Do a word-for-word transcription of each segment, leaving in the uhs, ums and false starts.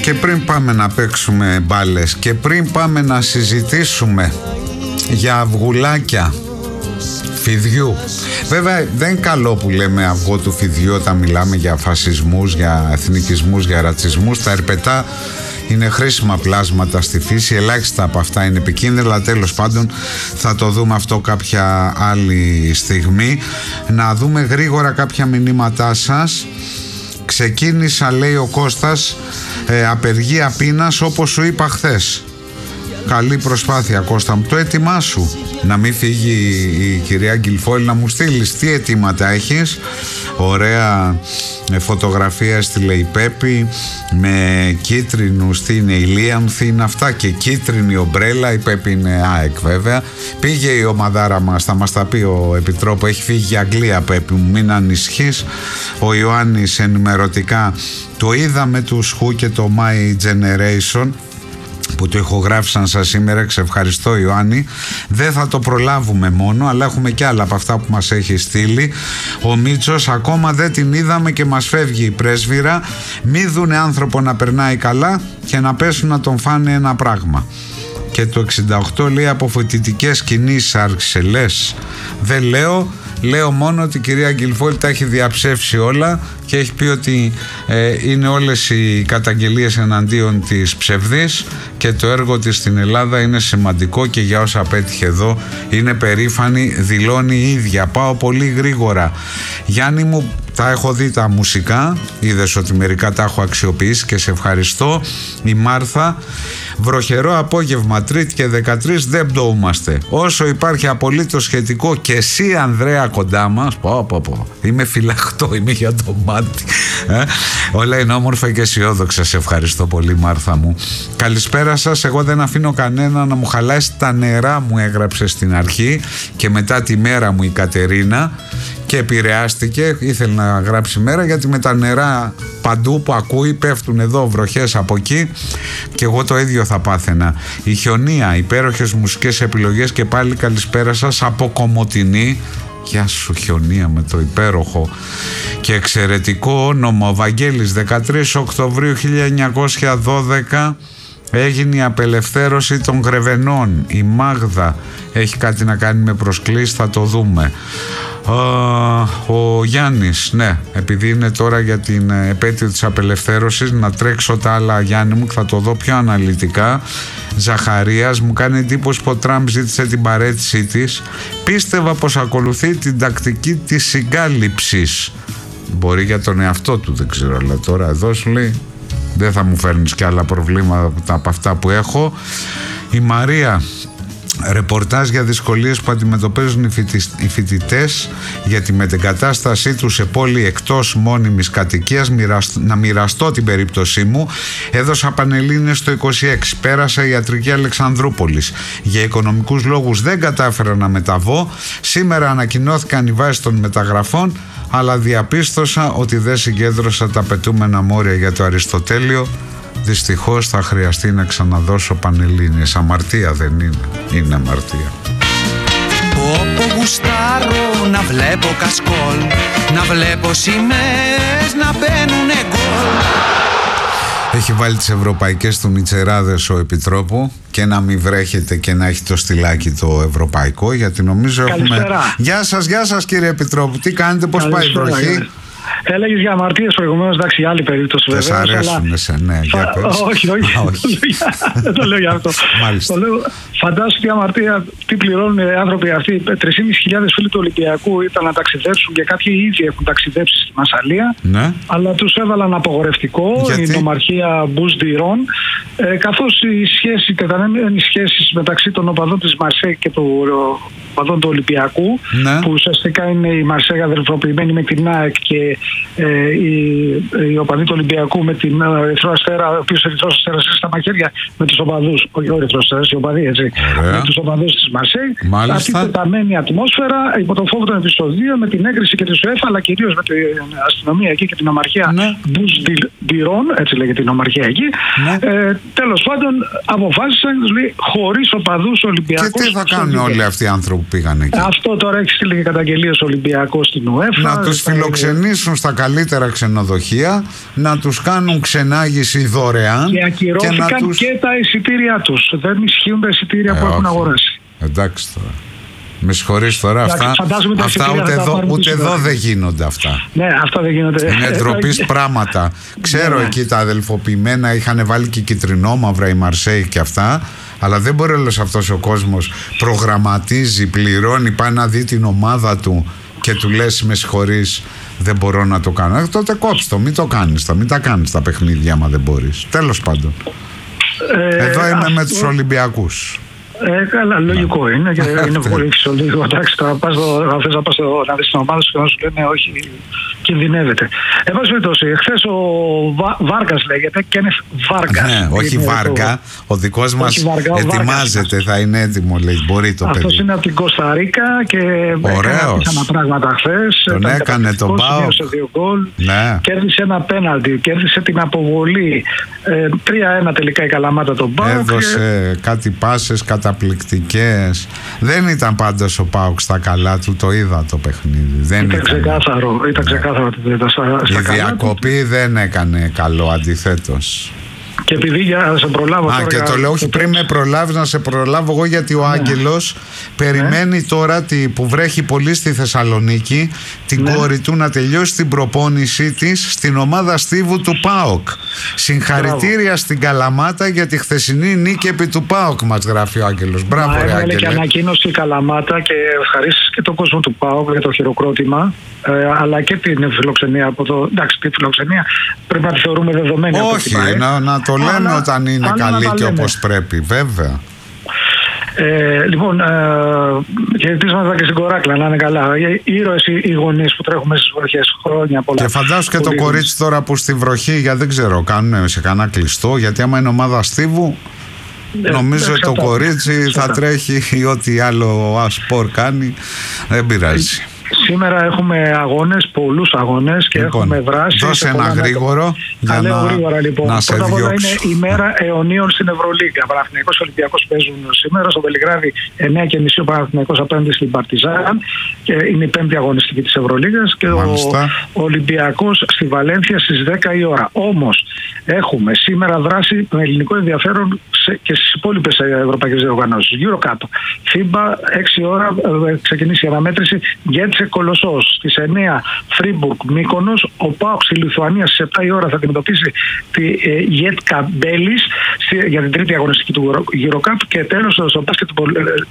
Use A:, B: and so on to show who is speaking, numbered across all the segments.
A: Και πριν πάμε να παίξουμε μπάλες και πριν πάμε να συζητήσουμε για αυγουλάκια φιδιού, βέβαια δεν είναι καλό που λέμε αυγό του φιδιού όταν μιλάμε για φασισμούς, για εθνικισμούς, για ρατσισμούς. Τα ερπετά είναι χρήσιμα πλάσματα στη φύση, ελάχιστα από αυτά είναι επικίνδυνα, αλλά τέλος πάντων θα το δούμε αυτό κάποια άλλη στιγμή. Να δούμε γρήγορα κάποια μηνύματά σας. Ξεκίνησα, λέει ο Κώστας, ε, απεργία πείνας όπως σου είπα χθες. Καλή προσπάθεια, Κώστα μου. Το έτοιμά σου να μην φύγει η κυρία Γκυλφόλη, να μου στείλεις τι αιτήματα έχεις. Ωραία ε, φωτογραφία στη η Πέπη με κίτρινους, τι είναι, ηλίανθη είναι αυτά, και κίτρινη ομπρέλα. Η Πέπη είναι ΑΕΚ βέβαια. Πήγε η ομαδάρα μας, θα μας τα πει ο Επιτρόπο, έχει φύγει για Αγγλία, Πέπη μου, μην ανησυχείς. Ο Ιωάννης ενημερωτικά, το είδαμε του Σχού και το My Generation που το ηχογράφησαν σας σήμερα, σε ευχαριστώ Ιωάννη. Δεν θα το προλάβουμε μόνο, αλλά έχουμε και άλλα από αυτά που μας έχει στείλει. Ο Μίτσος, ακόμα δεν την είδαμε και μας φεύγει η πρέσβυρα. Μη δουνε άνθρωπο να περνάει καλά και να πέσουν να τον φάνε ένα πράγμα. Και το εξήντα οκτώ λέει, από φοιτητικές κινήσεις άρχισε λες. Δεν λέω, λέω μόνο ότι η κυρία Γκυλφόλη τα έχει διαψεύσει όλα και έχει πει ότι ε, είναι όλες οι καταγγελίες εναντίον της ψευδής και το έργο της στην Ελλάδα είναι σημαντικό και για όσα πέτυχε εδώ είναι περήφανη, δηλώνει η ίδια. Πάω πολύ γρήγορα. Γιάννη μου, τα έχω δει τα μουσικά, είδες ότι μερικά τα έχω αξιοποιήσει και σε ευχαριστώ. Η Μάρθα, βροχερό απόγευμα, Τρίτη και δεκατρείς, δεν πτωούμαστε. Όσο υπάρχει απολύτως σχετικό και εσύ Ανδρέα κοντά μας, πω, πω, πω, είμαι φυλαχτό, είμαι για το μάτι. Ε? Όλα είναι όμορφα και αισιόδοξα, σε ευχαριστώ πολύ Μάρθα μου. Καλησπέρα σας, εγώ δεν αφήνω κανένα να μου χαλάσει τα νερά, μου έγραψε στην αρχή και μετά τη μέρα μου η Κατερίνα. Και επηρεάστηκε, ήθελε να γράψει μέρα, γιατί με τα νερά παντού που ακούει πέφτουν εδώ βροχές από εκεί και εγώ το ίδιο θα πάθαινα. Η Χιονία, υπέροχες μουσικές επιλογές και πάλι καλησπέρα σας από Κομοτηνή. Γεια σου Χιονία με το υπέροχο και εξαιρετικό όνομα. Ο Βαγγέλης, δεκατρείς Οκτωβρίου χίλια εννιακόσια δώδεκα έγινε η απελευθέρωση των Γρεβενών. Η Μάγδα έχει κάτι να κάνει με προσκλήσεις, θα το δούμε. Uh, ο Γιάννης, ναι, επειδή είναι τώρα για την επέτειο της απελευθέρωσης, να τρέξω τα άλλα, Γιάννη μου, και θα το δω πιο αναλυτικά. Ζαχαρίας, μου κάνει εντύπωση που ο Τραμπ ζήτησε την παρέτησή της. Πίστευα πως ακολουθεί την τακτική της συγκάλυψης. Μπορεί για τον εαυτό του, δεν ξέρω, αλλά τώρα εδώ σου λέει δεν θα μου φέρνεις και άλλα προβλήματα από αυτά που έχω. Η Μαρία, ρεπορτάζ για δυσκολίες που αντιμετωπίζουν οι φοιτητές για τη μετεγκατάστασή τους σε πόλη εκτός μόνιμης κατοικίας. Να μοιραστώ την περίπτωσή μου. Έδωσα πανελλήνιες στο είκοσι έξι. Πέρασα ιατρική Αλεξανδρούπολης. Για οικονομικούς λόγους δεν κατάφερα να μεταβώ. Σήμερα ανακοινώθηκαν οι βάσεις των μεταγραφών, αλλά διαπίστωσα ότι δεν συγκέντρωσα τα απαιτούμενα μόρια για το Αριστοτέλειο. Δυστυχώς θα χρειαστεί να ξαναδώσω πανελλήνιες. Αμαρτία δεν είναι, είναι αμαρτία.
B: Όπου γουστάρω να βλέπω κασκόλ, να βλέπω σημαίες να μπαίνουνε γκολ.
A: Έχει βάλει τις ευρωπαϊκές του μιτσεράδες ο Επιτρόπου και να μην βρέχεται και να έχει το στυλάκι το ευρωπαϊκό, γιατί νομίζω έχουμε...
C: Καλησπέρα.
A: Γεια σας, γεια σας κύριε Επιτρόπου, τι κάνετε, πώς
C: Καλησπέρα,
A: πάει η βροχή?
C: Έλεγες για αμαρτίες προηγουμένως, εντάξει, άλλη περίπτωση βέβαια.
A: Δεν σ' αρέσουν
C: αλλά...
A: σε, ναι,
C: Φα...
A: για πες.
C: Όχι, όχι, όχι. Δεν το λέω για αυτό.
A: Μάλιστα.
C: Το λέω, φαντάσου τι αμαρτία, τι πληρώνουν οι άνθρωποι αυτοί. τρεις χιλιάδες πεντακόσιοι φίλοι του Ολυμπιακού ήταν να ταξιδέψουν και κάποιοι ήδη έχουν ταξιδέψει στη Μασσαλία. Ναι. Αλλά τους έβαλαν απογορευτικό η νομαρχία Μπουζντιρών. Ε, καθώς οι σχέσεις, οι σχέσεις μεταξύ των οπαδών της Μαρσέη και των οπαδών του Ολυμπιακού, ναι, που ουσιαστικά είναι η Μαρσέη αδελφοποιημένη με την ΑΕΚ και ε, οι, οι οπαδοί του Ολυμπιακού με την Ερυθρό Αστέρα, ο οποίος Ερυθρός Αστέρας είναι στα μαχαίρια με τους οπαδούς, όχι ο Ερυθρός Αστέρας, οι οπαδοί, έτσι, με τους οπαδούς της Μαρσέη. Αυτή η τεταμένη ατμόσφαιρα υπό τον φόβο των επεισοδίων, με την έγκριση και της UEFA, αλλά κυρίως με την αστυνομία εκεί και την ομαρχία, ναι, Μπουζντιρών, έτσι λέγεται την ομαρχία εκεί. Ναι. Ε, τέλος πάντων, αποφάσισαν χωρίς οπαδούς Ολυμπιακούς.
A: Και τι θα κάνουν όλοι αυτοί οι άνθρωποι που πήγαν εκεί?
C: Αυτό τώρα έχει στείλει και καταγγελίες Ολυμπιακός στην UEFA.
A: Να τους φιλοξενήσει γυρίσουν στα καλύτερα ξενοδοχεία, να τους κάνουν ξενάγηση δωρεάν.
C: Και ακυρώθηκαν και, να τους... και τα εισιτήρια τους. Δεν ισχύουν τα εισιτήρια ε, που όχι. έχουν αγοράσει.
A: Εντάξει τώρα. Με συγχωρείς τώρα, αυτά, αυτά ούτε, εδώ, ούτε εδώ δεν γίνονται αυτά.
C: Ναι, αυτά δεν γίνονται.
A: Είναι ντροπής πράγματα. Ξέρω ναι. εκεί τα αδελφοποιημένα είχαν βάλει και κυτρινόμαυρα η Μαρσέη και αυτά, αλλά δεν μπορεί όλος αυτός ο κόσμος προγραμματίζει, πληρώνει, πάει να δει την ομάδα του και του λες με συγχωρείς, δεν μπορώ να το κάνω. Ε, τότε κόψε το, μην το κάνεις, μην τα κάνεις τα παιχνίδια άμα δεν μπορείς. Τέλος πάντων. Ε, εδώ είμαι αυτό... με τους Ολυμπιακούς.
C: Ε, καλά, λογικό είναι και είναι πολύ φυσιολογικό. Εντάξει, τώρα πας να θες να πας να δεις την ομάδα σου και να σου λένε όχι, κινδυνεύεται. Εν πάση περιπτώσει, χθες ο Βα, Βάργας λέγεται, Κένεθ Βάργας.
A: Ναι, όχι Βάργα, το... ο δικός μας Βάργα, ετοιμάζεται, Βάργας. Θα είναι έτοιμο, λέει, μπορεί το παιδί.
C: Αυτός είναι από την Κοσταρίκα και έκανε ένα πράγματα χθες.
A: Τον έκανε τον ΠΑΟΚ.
C: Ναι. Κέρδισε ένα πέναλτι, κέρδισε την αποβολή. Ε, τρία ένα τελικά η Καλαμάτα τον ΠΑΟΚ.
A: Έδωσε και... κάτι πάσες καταπληκτικές. Δεν ήταν πάντως ο ΠΑΟΚ στα καλά του, το είδα το παιχνίδι. Δεν
C: ήταν, ήταν ξεκάθαρο. Ήταν ξεκάθαρο ότι δεν ήταν στα, στα
A: η καλά διακοπή του. Δεν έκανε καλό, αντιθέτως.
C: Και επειδή για να σε προλάβω.
A: Α,
C: τώρα
A: και το λέω, όχι πριν με προλάβεις, να σε προλάβω εγώ, γιατί ο ναι. Άγγελος περιμένει ναι. τώρα τη, που βρέχει πολύ στη Θεσσαλονίκη, την ναι. κόρη του να τελειώσει την προπόνησή της στην ομάδα στίβου του ΠΑΟΚ. Συγχαρητήρια Μπράβο. Στην Καλαμάτα για τη χθεσινή νίκη επί του ΠΑΟΚ, μας γράφει ο Άγγελος. Μπράβο, ρε Άγγελε.
C: Και ανακοίνωση η Καλαμάτα και ευχαρίστηση και τον κόσμο του ΠΑΟΚ για το χειροκρότημα, ε, αλλά και την φιλοξενία από το. Εντάξει, τη φιλοξενία πρέπει να τη θεωρούμε δεδομένη.
A: Όχι, να, να το λέμε αλλά, όταν είναι καλή και όπως πρέπει, βέβαια.
C: Ε, λοιπόν, ε, χαιρετίσματα και στην Κοράκλα, να είναι καλά. Οι ήρωες, οι γονείς που τρέχουν μέσα στις βροχές, χρόνια πολλά.
A: Και φαντάσου και το κορίτσι τώρα που στη βροχή, για δεν ξέρω, κάνουν σε κανένα κλειστό, γιατί άμα είναι ομάδα στίβου, ε, νομίζω ότι το κορίτσι θα τρέχει ό,τι άλλο ασπορ κάνει, δεν πειράζει.
C: Σήμερα έχουμε αγώνες, πολλούς αγώνες και λοιπόν, έχουμε δράσει.
A: Δώσε ένα γρήγορο για να,
C: γρήγορα, λοιπόν.
A: να σε
C: διώξω. Πρώτα απ' όλα είναι η μέρα αιωνίων στην Ευρωλίγκα. Παναθηναϊκός και Ολυμπιακός παίζουν σήμερα στο Βελιγράδι εννιά και μισή ο Παναθηναϊκός απέναντι στην Παρτιζάν και είναι η πέμπτη αγωνιστική της Ευρωλίγκας και Μάλιστα. ο Ολυμπιακός στη Βαλένθια στις δέκα η ώρα. Όμως έχουμε σήμερα δράση με ελληνικό ενδιαφέρον και στις υπόλοιπες ευρωπαϊκές διοργανώσεις. Eurocup, φίμπα, έξι ώρα ξεκινήσει η αναμέτρηση. Γκέτσε Κολοσσός στις εννιά Φρίμπουργκ Μύκονος. Ο ΠΑΟΚ στη Λιθουανία στις επτά η ώρα θα αντιμετωπίσει τη Γέτκα Μπέλης για την τρίτη αγωνιστική του Eurocup. Και τέλος στο basketball,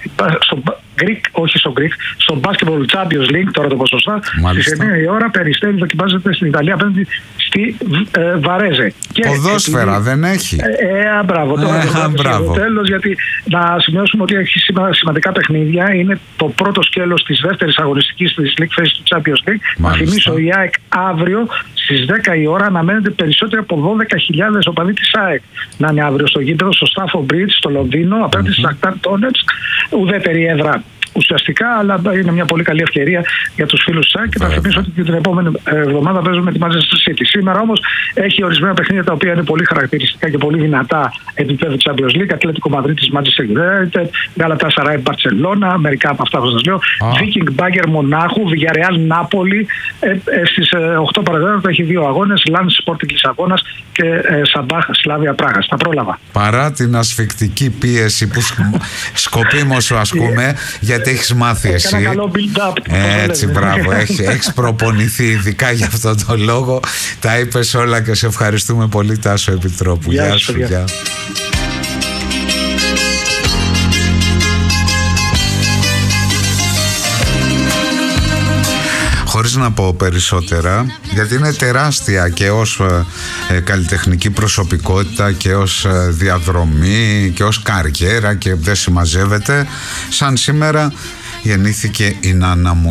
C: στο Greek, όχι στο Greek, στο Basketball Champions League, τώρα το πω σωστά, στις εννιά η ώρα Περιστέρι δοκιμάζεται στην Ιταλία απέναντι στη ε, Βαρέζε.
A: Ποδόσφαιρα και, δεν έχει.
C: Ε, ε, μπράβο, τώρα ε, το τέλος, γιατί να σημειώσουμε ότι έχει σημαντικά παιχνίδια. Είναι το πρώτο σκέλος της δεύτερης αγωνιστικής της League Phase του Champions League. Να θυμίσω, η ΑΕΚ αύριο στις δέκα η ώρα αναμένεται περισσότεροι από δώδεκα χιλιάδες οπαδοί της ΑΕΚ να είναι αύριο στο γήπεδο, στο Stafford Bridge, στο Λονδίνο, απέναντι mm-hmm. στη Shakhtar Donetsk. Ουδέτερη έδρα ουσιαστικά, αλλά είναι μια πολύ καλή ευκαιρία για τους φίλους της ΑΕΚ και θα θυμίσω ότι την επόμενη εβδομάδα παίζουμε με τη Manchester City. Σήμερα όμως έχει ορισμένα παιχνίδια τα οποία είναι πολύ χαρακτηριστικά και πολύ δυνατά επίπεδο Champions League. Ατλέτικο Μαδρίτης, Manchester United, Galatasaray, Barcelona, μερικά από αυτά που σας λέω. Oh. Viking Bagger Μονάχου, Villarreal Νάπολη. Ε, ε, στις ε, οκτώ παραδείγματα έχει δύο αγώνες, Lens Sporting Λισαβόνας και ε, Σαμπάχ Σλάβια Πράγας. Τα πρόλαβα.
A: Παρά την ασφικτική πίεση που σκοπίμως σου ασκούμε, γιατί έχεις μάθει εσύ.
C: Ένα καλό build-up.
A: Έτσι, μπράβο. Έχεις προπονηθεί ειδικά για αυτόν τον λόγο. Τα είπες όλα και σε ευχαριστούμε πολύ, Τάσο Επιτρόπου. Γεια, γεια σου. Γεια. Χωρίς να πω περισσότερα, γιατί είναι τεράστια και ως ε, καλλιτεχνική προσωπικότητα και ως ε, διαδρομή και ως καριέρα και δεν συμμαζεύεται. Σαν σήμερα γεννήθηκε η νάνα μου,